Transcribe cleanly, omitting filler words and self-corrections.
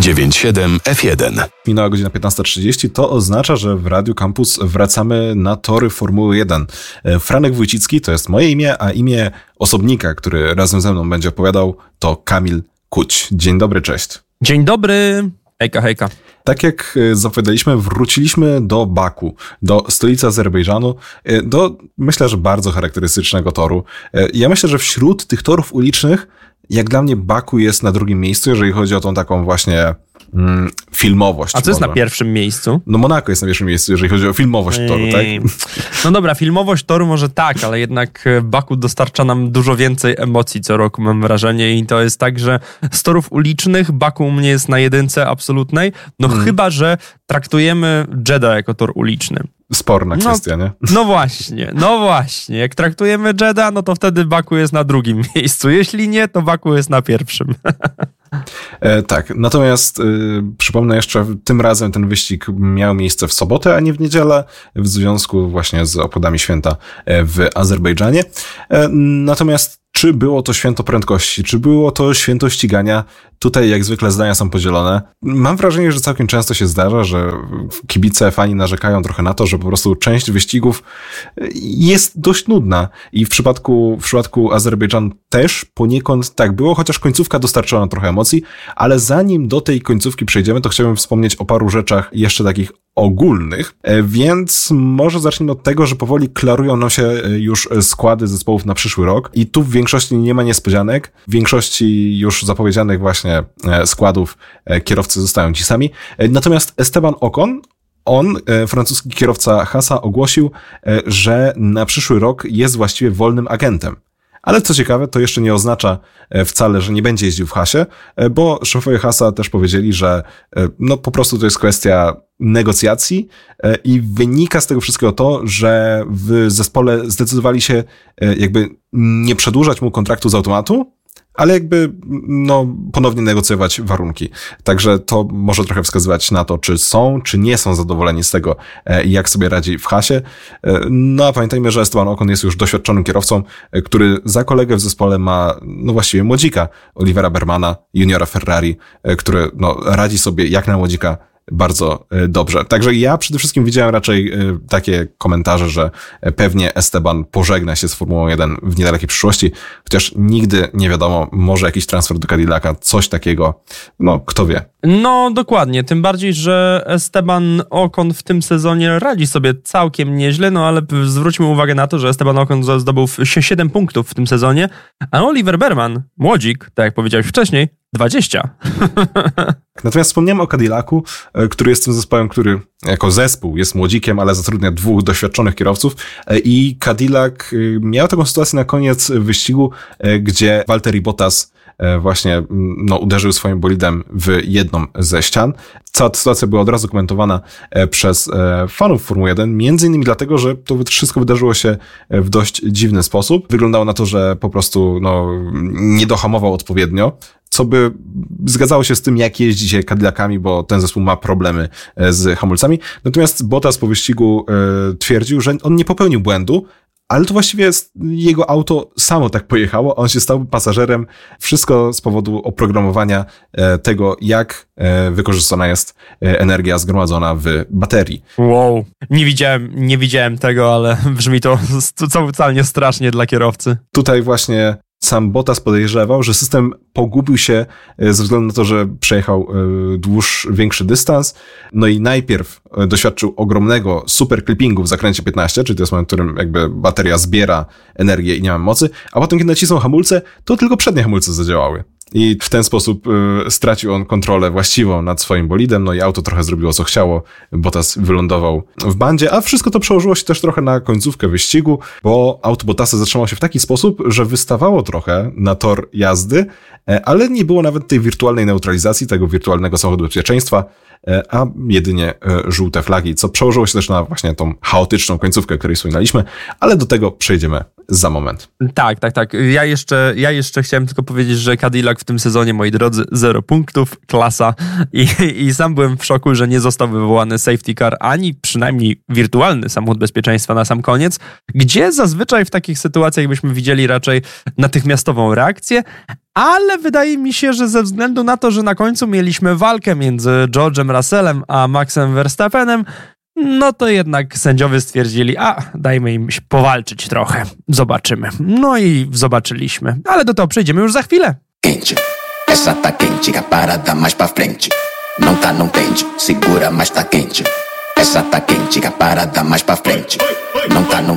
97 F1. Minęła godzina 15:30, to oznacza, że w Radiu Campus wracamy na tory Formuły 1. Franek Wójcicki to jest moje imię, a imię osobnika, który razem ze mną będzie opowiadał, to Kamil Kuć. Dzień dobry, cześć. Dzień dobry, hejka, hejka. Tak jak zapowiadaliśmy, wróciliśmy do Baku, do stolicy Azerbejdżanu, do, myślę, że bardzo charakterystycznego toru. Ja myślę, że wśród tych torów ulicznych, jak dla mnie Baku jest na drugim miejscu, jeżeli chodzi o tą taką właśnie filmowość. A co jest na pierwszym miejscu? No Monako jest na pierwszym miejscu, jeżeli chodzi o filmowość toru, tak? No dobra, filmowość toru może tak, ale jednak Baku dostarcza nam dużo więcej emocji co roku, mam wrażenie, i to jest tak, że z torów ulicznych Baku u mnie jest na jedynce absolutnej, chyba że traktujemy Jeddah jako tor uliczny. Sporna kwestia, nie? No właśnie. Jak traktujemy Jeddah, no to wtedy Baku jest na drugim miejscu. Jeśli nie, to Baku jest na pierwszym. Tak, natomiast przypomnę jeszcze, tym razem ten wyścig miał miejsce w sobotę, a nie w niedzielę, w związku właśnie z obchodami święta w Azerbejdżanie. Natomiast czy było to święto prędkości, czy było to święto ścigania? Tutaj jak zwykle zdania są podzielone. Mam wrażenie, że całkiem często się zdarza, że kibice, fani narzekają trochę na to, że po prostu część wyścigów jest dość nudna. I w przypadku Azerbejdżanu też poniekąd tak było, chociaż końcówka dostarczyła nam trochę emocji, ale zanim do tej końcówki przejdziemy, to chciałbym wspomnieć o paru rzeczach jeszcze takich ogólnych, więc może zacznijmy od tego, że powoli klarują nam się już składy zespołów na przyszły rok i tu w większości nie ma niespodzianek, w większości już zapowiedzianych właśnie składów kierowcy zostają ci sami, natomiast Esteban Ocon, francuski kierowca Haasa, ogłosił, że na przyszły rok jest właściwie wolnym agentem. Ale co ciekawe, to jeszcze nie oznacza wcale, że nie będzie jeździł w Haasie, bo szefowie Haasa też powiedzieli, że po prostu to jest kwestia negocjacji i wynika z tego wszystkiego to, że w zespole zdecydowali się jakby nie przedłużać mu kontraktu z automatu, ale jakby ponownie negocjować warunki. Także to może trochę wskazywać na to, czy są, czy nie są zadowoleni z tego, jak sobie radzi w Haasie. No a pamiętajmy, że Esteban Ocon jest już doświadczonym kierowcą, który za kolegę w zespole ma właściwie młodzika, Olivera Bermana, juniora Ferrari, który radzi sobie jak na młodzika bardzo dobrze. Także ja przede wszystkim widziałem raczej takie komentarze, że pewnie Esteban pożegna się z Formułą 1 w niedalekiej przyszłości, chociaż nigdy nie wiadomo, może jakiś transfer do Cadillaca, coś takiego, kto wie. No dokładnie, tym bardziej, że Esteban Ocon w tym sezonie radzi sobie całkiem nieźle, ale zwróćmy uwagę na to, że Esteban Ocon zdobył 7 punktów w tym sezonie, a Oliver Berman, młodzik, tak jak powiedziałeś wcześniej, 20. Natomiast wspomniałem o Cadillacu, który jest tym zespołem, który jako zespół jest młodzikiem, ale zatrudnia 2 doświadczonych kierowców i Cadillac miał taką sytuację na koniec wyścigu, gdzie Valtteri Bottas właśnie uderzył swoim bolidem w jedną ze ścian. Cała ta sytuacja była od razu komentowana przez fanów Formuły 1, między innymi dlatego, że to wszystko wydarzyło się w dość dziwny sposób. Wyglądało na to, że po prostu nie dohamował odpowiednio, co by zgadzało się z tym, jak jeździ się Cadillacami, bo ten zespół ma problemy z hamulcami. Natomiast Bottas po wyścigu twierdził, że on nie popełnił błędu, ale to właściwie jego auto samo tak pojechało, on się stał pasażerem. Wszystko z powodu oprogramowania tego, jak wykorzystana jest energia zgromadzona w baterii. Wow, nie widziałem tego, ale brzmi to totalnie strasznie dla kierowcy. Tutaj właśnie sam Bottas podejrzewał, że system pogubił się ze względu na to, że przejechał większy dystans. I najpierw doświadczył ogromnego super clippingu w zakręcie 15, czyli to jest moment, w którym jakby bateria zbiera energię i nie ma mocy, a potem kiedy nacisnął hamulce, to tylko przednie hamulce zadziałały. I w ten sposób stracił on kontrolę właściwą nad swoim bolidem, i auto trochę zrobiło co chciało, Bottas wylądował w bandzie, a wszystko to przełożyło się też trochę na końcówkę wyścigu, bo auto Bottasa zatrzymało się w taki sposób, że wystawało trochę na tor jazdy, ale nie było nawet tej wirtualnej neutralizacji, tego wirtualnego samochodu bezpieczeństwa, a jedynie żółte flagi, co przełożyło się też na właśnie tą chaotyczną końcówkę, o której wspominaliśmy, ale do tego przejdziemy za moment. Tak. Ja jeszcze chciałem tylko powiedzieć, że Cadillac w tym sezonie, moi drodzy, 0 punktów, klasa i sam byłem w szoku, że nie został wywołany safety car, ani przynajmniej wirtualny samochód bezpieczeństwa na sam koniec, gdzie zazwyczaj w takich sytuacjach byśmy widzieli raczej natychmiastową reakcję, ale wydaje mi się, że ze względu na to, że na końcu mieliśmy walkę między George'em Russellem a Maxem Verstappenem, no to jednak sędziowie stwierdzili, dajmy im powalczyć trochę, zobaczymy. No i zobaczyliśmy, ale do tego przejdziemy już za chwilę. Quente, essa tá quente, a parada mais pra frente. Não tá, não tente, segura, mas tá quente. Essa tá quente, a parada mais pra frente. Não tá, não